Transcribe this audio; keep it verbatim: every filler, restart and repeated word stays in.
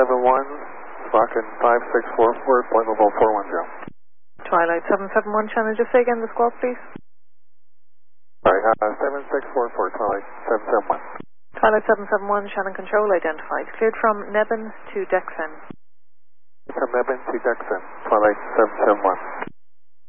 seven one, Falcon five six four four, point level four one zero. Twilight seven seven one, Shannon, just say again the squawk, please. Sorry, uh, seven six four four, Twilight seven seven one. Twilight seven seven one, Shannon Control identified. Cleared from Nebens to Dexen. From Nebens to Dexen, Twilight seven seven one.